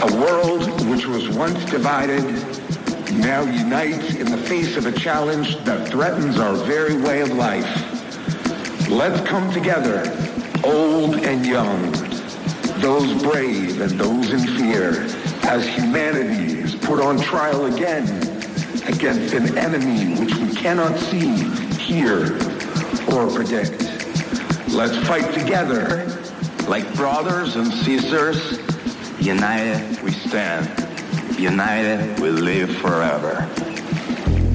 A world which was once divided now unites in the face of a challenge that threatens our very way of life. Let's come together, old and young, those brave and those in fear, as humanity is put on trial again against an enemy which we cannot see, hear, or predict. Let's fight together. Like brothers and sisters, united we stand. United we live forever.